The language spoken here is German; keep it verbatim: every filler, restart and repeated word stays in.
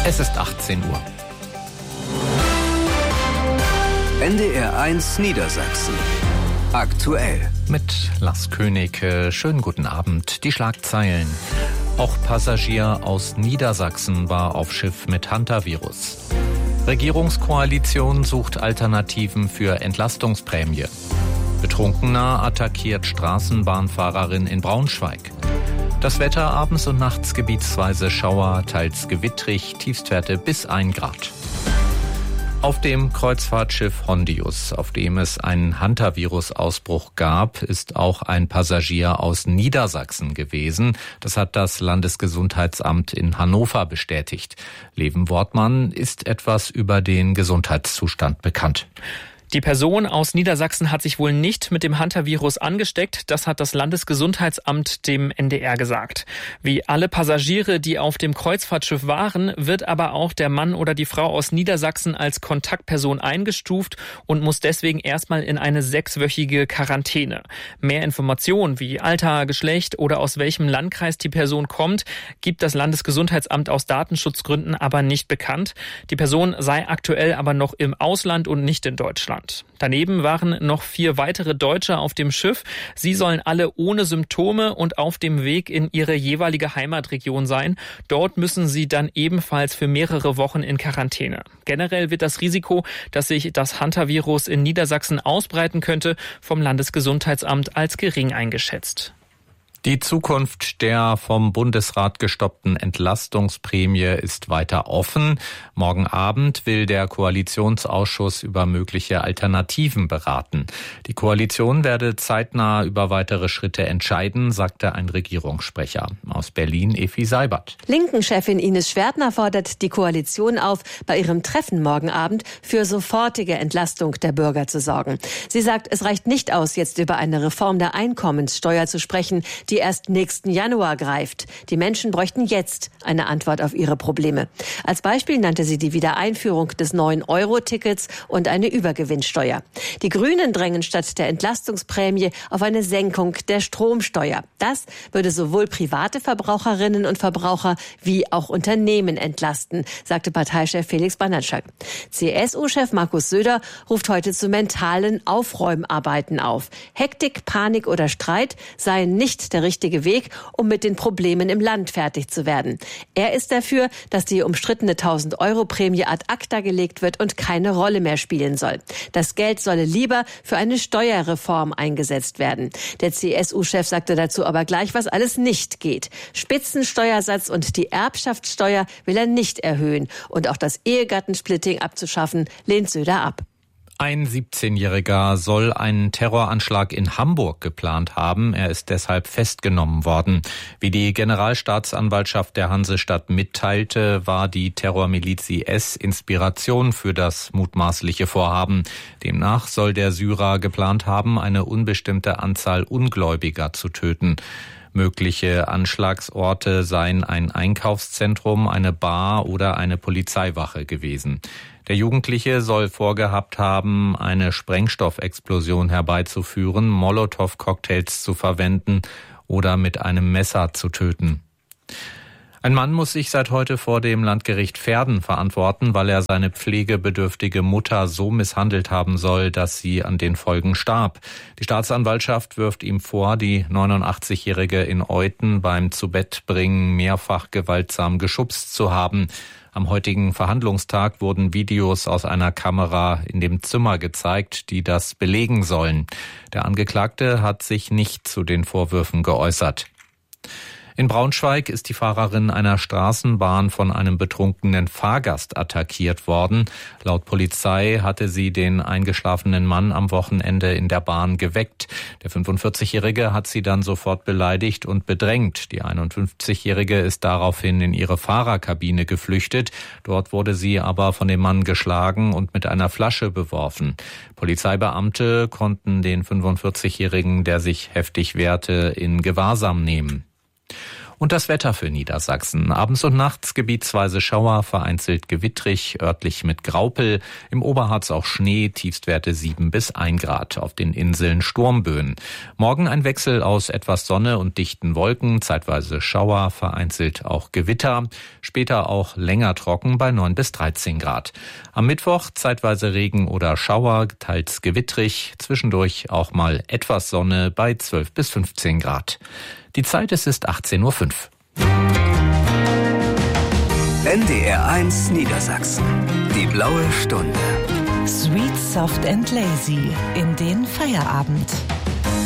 Es ist achtzehn Uhr. N D R eins Niedersachsen. Aktuell. Mit Lars König. Schönen guten Abend. Die Schlagzeilen. Auch Passagier aus Niedersachsen war auf Schiff mit Hantavirus. Regierungskoalition sucht Alternativen für Entlastungsprämie. Betrunkener attackiert Straßenbahnfahrerin in Braunschweig. Das Wetter abends und nachts gebietsweise Schauer, teils gewittrig, Tiefstwerte bis ein Grad. Auf dem Kreuzfahrtschiff Hondius, auf dem es einen Hantavirus-Ausbruch gab, ist auch ein Passagier aus Niedersachsen gewesen. Das hat das Landesgesundheitsamt in Hannover bestätigt. Leven Wortmann, ist etwas über den Gesundheitszustand bekannt? Die Person aus Niedersachsen hat sich wohl nicht mit dem Hantavirus angesteckt. Das hat das Landesgesundheitsamt dem N D R gesagt. Wie alle Passagiere, die auf dem Kreuzfahrtschiff waren, wird aber auch der Mann oder die Frau aus Niedersachsen als Kontaktperson eingestuft und muss deswegen erstmal in eine sechswöchige Quarantäne. Mehr Informationen wie Alter, Geschlecht oder aus welchem Landkreis die Person kommt, gibt das Landesgesundheitsamt aus Datenschutzgründen aber nicht bekannt. Die Person sei aktuell aber noch im Ausland und nicht in Deutschland. Daneben waren noch vier weitere Deutsche auf dem Schiff. Sie sollen alle ohne Symptome und auf dem Weg in ihre jeweilige Heimatregion sein. Dort müssen sie dann ebenfalls für mehrere Wochen in Quarantäne. Generell wird das Risiko, dass sich das Hantavirus in Niedersachsen ausbreiten könnte, vom Landesgesundheitsamt als gering eingeschätzt. Die Zukunft der vom Bundesrat gestoppten Entlastungsprämie ist weiter offen. Morgen Abend will der Koalitionsausschuss über mögliche Alternativen beraten. Die Koalition werde zeitnah über weitere Schritte entscheiden, sagte ein Regierungssprecher. Aus Berlin Effi Seibert. Linken-Chefin Ines Schwertner fordert die Koalition auf, bei ihrem Treffen morgen Abend für sofortige Entlastung der Bürger zu sorgen. Sie sagt, es reicht nicht aus, jetzt über eine Reform der Einkommenssteuer zu sprechen, die erst nächsten Januar greift. Die Menschen bräuchten jetzt eine Antwort auf ihre Probleme. Als Beispiel nannte sie die Wiedereinführung des neun Euro Tickets und eine Übergewinnsteuer. Die Grünen drängen statt der Entlastungsprämie auf eine Senkung der Stromsteuer. Das würde sowohl private Verbraucherinnen und Verbraucher wie auch Unternehmen entlasten, sagte Parteichef Felix Banatschak. C S U-Chef Markus Söder ruft heute zu mentalen Aufräumarbeiten auf. Hektik, Panik oder Streit seien nicht der richtige Weg, um mit den Problemen im Land fertig zu werden. Er ist dafür, dass die umstrittene tausend-Euro-Prämie ad acta gelegt wird und keine Rolle mehr spielen soll. Das Geld solle lieber für eine Steuerreform eingesetzt werden. Der C S U-Chef sagte dazu aber gleich, was alles nicht geht. Spitzensteuersatz und die Erbschaftssteuer will er nicht erhöhen. Und auch das Ehegattensplitting abzuschaffen, lehnt Söder ab. Ein siebzehnjähriger soll einen Terroranschlag in Hamburg geplant haben. Er ist deshalb festgenommen worden. Wie die Generalstaatsanwaltschaft der Hansestadt mitteilte, war die Terrormiliz I S Inspiration für das mutmaßliche Vorhaben. Demnach soll der Syrer geplant haben, eine unbestimmte Anzahl Ungläubiger zu töten. Mögliche Anschlagsorte seien ein Einkaufszentrum, eine Bar oder eine Polizeiwache gewesen. Der Jugendliche soll vorgehabt haben, eine Sprengstoffexplosion herbeizuführen, Molotow-Cocktails zu verwenden oder mit einem Messer zu töten. Ein Mann muss sich seit heute vor dem Landgericht Verden verantworten, weil er seine pflegebedürftige Mutter so misshandelt haben soll, dass sie an den Folgen starb. Die Staatsanwaltschaft wirft ihm vor, die neunundachtzigjährige in Euthen beim Zubettbringen mehrfach gewaltsam geschubst zu haben. Am heutigen Verhandlungstag wurden Videos aus einer Kamera in dem Zimmer gezeigt, die das belegen sollen. Der Angeklagte hat sich nicht zu den Vorwürfen geäußert. In Braunschweig ist die Fahrerin einer Straßenbahn von einem betrunkenen Fahrgast attackiert worden. Laut Polizei hatte sie den eingeschlafenen Mann am Wochenende in der Bahn geweckt. Der fünfundvierzigjährige hat sie dann sofort beleidigt und bedrängt. Die einundfünfzigjährige ist daraufhin in ihre Fahrerkabine geflüchtet. Dort wurde sie aber von dem Mann geschlagen und mit einer Flasche beworfen. Polizeibeamte konnten den fünfundvierzigjährigen, der sich heftig wehrte, in Gewahrsam nehmen. Und das Wetter für Niedersachsen. Abends und nachts gebietsweise Schauer, vereinzelt gewittrig, örtlich mit Graupel. Im Oberharz auch Schnee, Tiefstwerte sieben bis ein Grad. Auf den Inseln Sturmböen. Morgen ein Wechsel aus etwas Sonne und dichten Wolken, zeitweise Schauer, vereinzelt auch Gewitter. Später auch länger trocken bei neun bis dreizehn Grad. Am Mittwoch zeitweise Regen oder Schauer, teils gewittrig. Zwischendurch auch mal etwas Sonne bei zwölf bis fünfzehn Grad. Die Zeit, es ist achtzehn Uhr fünf. N D R eins Niedersachsen. Die blaue Stunde. Sweet, soft and lazy in den Feierabend.